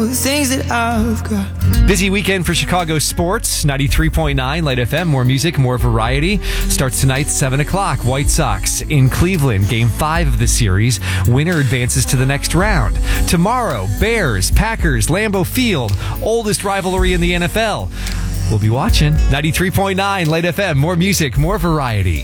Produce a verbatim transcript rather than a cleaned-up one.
The things that I've got. Busy weekend for Chicago sports. ninety-three point nine Light F M. More music, more variety. Starts tonight, seven o'clock. White Sox in Cleveland. Game five of the series. Winner advances to the next round. Tomorrow, Bears, Packers, Lambeau Field. Oldest rivalry in the N F L. We'll be watching. ninety-three point nine Light F M. More music, more variety.